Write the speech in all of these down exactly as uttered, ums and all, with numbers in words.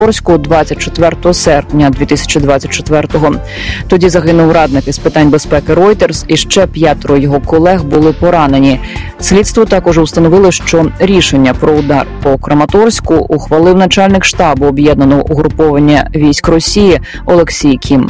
Краматорську двадцять четвертого серпня дві тисячі двадцять четвертого. Тоді загинув радник із питань безпеки Reuters, і ще п'ятеро його колег були поранені. Слідство також установило, що рішення про удар по Краматорську ухвалив начальник штабу об'єднаного угруповання військ Росії Олексій Кім.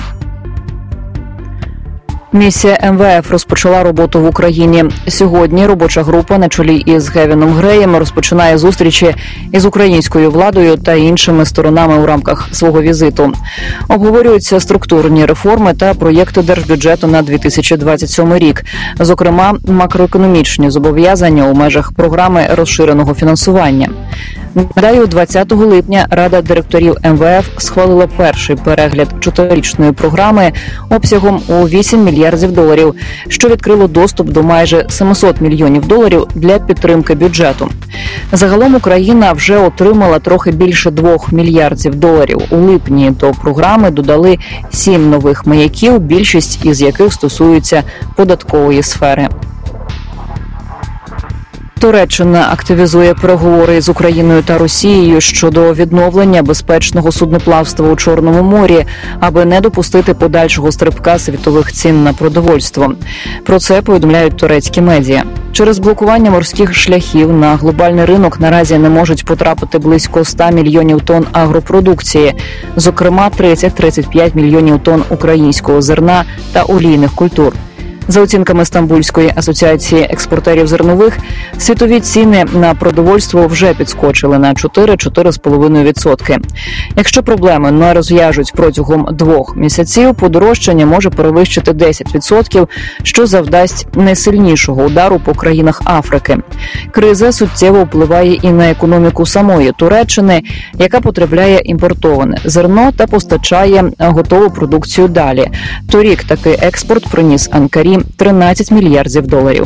Місія ем ве еф розпочала роботу в Україні. Сьогодні робоча група на чолі із Гевіном Греєм розпочинає зустрічі із українською владою та іншими сторонами у рамках свого візиту. Обговорюються структурні реформи та проєкти держбюджету на дві тисячі двадцять сьомий рік, зокрема макроекономічні зобов'язання у межах програми розширеного фінансування. Нагадаю, двадцятого липня Рада директорів ем ве еф схвалила перший перегляд чотирирічної програми обсягом у вісім мільярдів доларів, що відкрило доступ до майже сімсот мільйонів доларів для підтримки бюджету. Загалом Україна вже отримала трохи більше двох мільярдів доларів. У липні до програми додали сім нових маяків, більшість із яких стосуються податкової сфери. Туреччина активізує переговори з Україною та Росією щодо відновлення безпечного судноплавства у Чорному морі, аби не допустити подальшого стрибка світових цін на продовольство. Про це повідомляють турецькі медіа. Через блокування морських шляхів на глобальний ринок наразі не можуть потрапити близько ста мільйонів тонн агропродукції, зокрема тридцять - тридцять п'ять мільйонів тонн українського зерна та олійних культур. За оцінками Стамбульської асоціації експортерів зернових, світові ціни на продовольство вже підскочили на чотири - чотири з половиною відсотки. Якщо проблеми не розв'яжуть протягом двох місяців, подорожчання може перевищити десять відсотків, що завдасть найсильнішого удару по країнах Африки. Криза суттєво впливає і на економіку самої Туреччини, яка потребляє імпортоване зерно та постачає готову продукцію далі. Торік такий експорт приніс Анкарі тринадцять мільярдів доларів.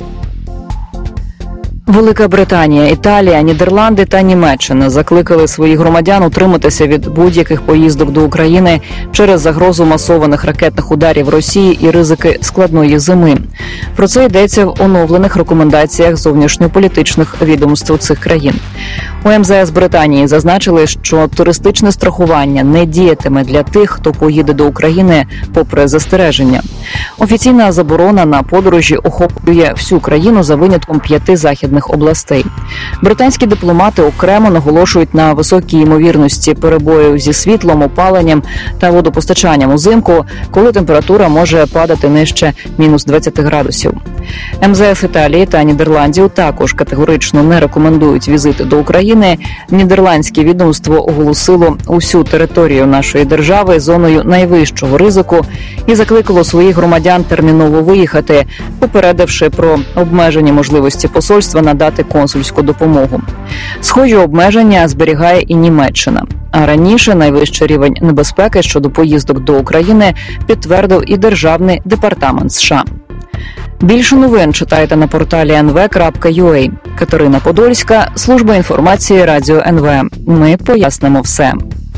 Велика Британія, Італія, Нідерланди та Німеччина закликали своїх громадян утриматися від будь-яких поїздок до України через загрозу масованих ракетних ударів Росії і ризики складної зими. Про це йдеться в оновлених рекомендаціях зовнішньополітичних відомств цих країн. У ем зе ес Британії зазначили, що туристичне страхування не діятиме для тих, хто поїде до України попри застереження. Офіційна заборона на подорожі охоплює всю країну за винятком п'яти західних областей. Британські дипломати окремо наголошують на високій ймовірності перебоїв зі світлом, опаленням та водопостачанням узимку, коли температура може падати нижче мінус двадцять градусів. ем зе ес Італії та Нідерландів також категорично не рекомендують візити до України. Нідерландське відомство оголосило усю територію нашої держави зоною найвищого ризику і закликало своїх громадян терміново виїхати, попередивши про обмежені можливості посольства надати консульську допомогу. Схожі обмеження зберігає і Німеччина. А раніше найвищий рівень небезпеки щодо поїздок до України підтвердив і Державний департамент США. Більше новин читайте на порталі ен ве крапка ю а. Катерина Подольська, служба інформації Радіо ен ве. Ми пояснимо все.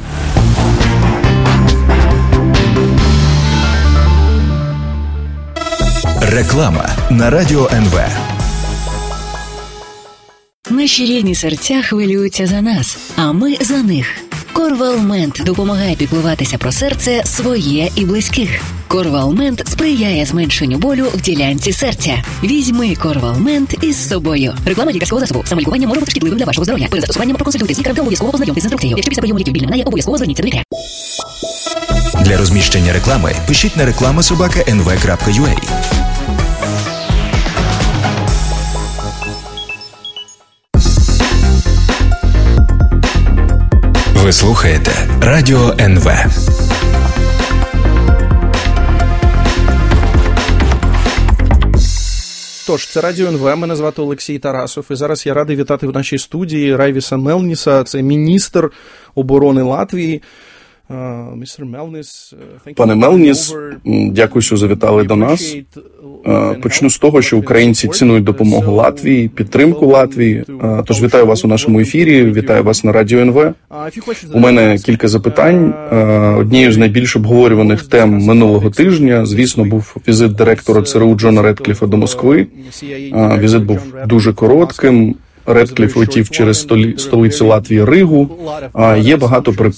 Реклама на Радіо ен ве. Наші рідні серця хвилюються за нас, а ми за них. Корвалмент допомагає піклуватися про серце своє і близьких. Корвалмент сприяє зменшенню болю в ділянці серця. Візьми Корвалмент із собою. Реклама лікарського засобу. Самолікування може бути шкідливим для вашого здоров'я. Перед застосуванням проконсультуйтесь з лікарем та обов'язково ознайомтесь з інструкцією. Якщо після прийому ліків біль не минає, обов'язково зверніться до лікаря. Для розміщення реклами пишіть на реклама собака ен ве крапка ю а. Ви слухаєте Радіо ен ве. Тож, це Радіо ен ве, мене звати Олексій Тарасов, і зараз я радий вітати в нашій студії Райвіса Мелніса, це міністр оборони Латвії. Пане Мелніс, дякую, що завітали до нас. Почну з того, що українці цінують допомогу Латвії, підтримку Латвії. Тож вітаю вас у нашому ефірі, вітаю вас на Радіо ен ве. У мене кілька запитань. Однією з найбільш обговорюваних тем минулого тижня, звісно, був візит директора це ер у Джона Редкліфа до Москви. Візит був дуже коротким. Редкліф летів через столицю Латвії Ригу. Є багато